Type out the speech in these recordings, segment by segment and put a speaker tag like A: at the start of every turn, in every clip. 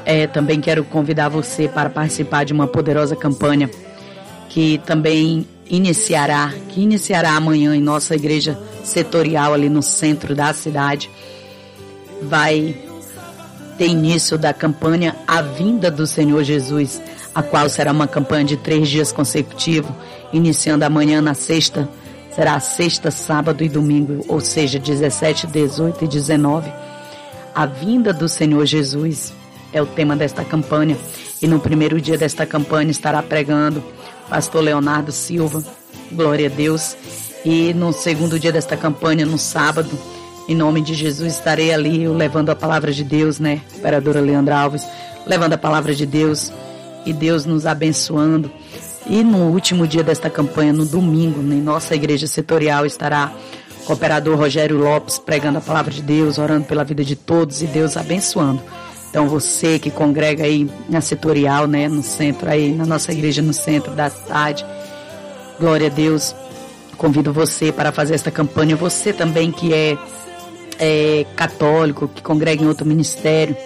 A: Também quero convidar você para participar de uma poderosa campanha que também iniciará amanhã em nossa igreja setorial ali no centro da cidade. Vai ter início da campanha A Vinda do Senhor Jesus, a qual será uma campanha de 3 dias consecutivos, iniciando amanhã na sexta, será sexta, sábado e domingo, ou seja, 17, 18 e 19. A Vinda do Senhor Jesus é o tema desta campanha, e no primeiro dia desta campanha estará pregando pastor Leonardo Silva, glória a Deus, e no segundo dia desta campanha, no sábado, em nome de Jesus, estarei ali eu levando a palavra de Deus, né, vereadora Leandra Alves, levando a palavra de Deus, e Deus nos abençoando. E no último dia desta campanha, no domingo, em nossa igreja setorial, estará o cooperador Rogério Lopes pregando a palavra de Deus, orando pela vida de todos e Deus abençoando. Então você que congrega aí na setorial, né, no centro aí, na nossa igreja no centro da cidade, glória a Deus, convido você para fazer esta campanha. Você também que é católico, que congrega em outro ministério,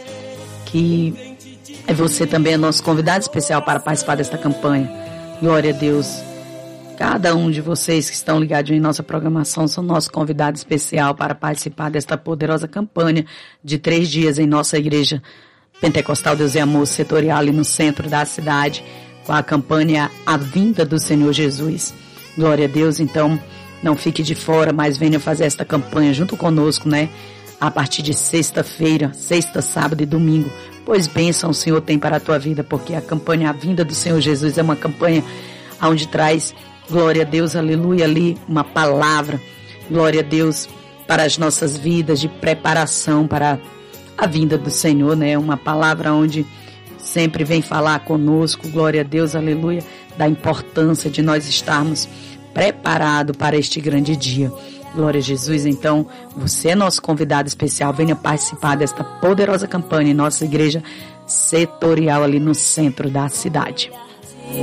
A: que você também é nosso convidado especial para participar desta campanha. Glória a Deus. Cada um de vocês que estão ligados em nossa programação são nosso convidado especial para participar desta poderosa campanha de 3 dias em nossa igreja Pentecostal Deus e Amor setorial ali no centro da cidade, com a campanha A Vinda do Senhor Jesus. Glória a Deus. Então, não fique de fora, mas venha fazer esta campanha junto conosco, né? A partir de sexta-feira, sexta, sábado e domingo. Pois bênção o Senhor tem para a tua vida, porque a campanha A Vinda do Senhor Jesus é uma campanha onde traz, glória a Deus, aleluia, ali uma palavra, glória a Deus, para as nossas vidas, de preparação para a vinda do Senhor, né? Uma palavra onde sempre vem falar conosco, glória a Deus, aleluia, da importância de nós estarmos preparados para este grande dia. Glória a Jesus. Então, você é nosso convidado especial, venha participar desta poderosa campanha em nossa igreja setorial ali no centro da cidade.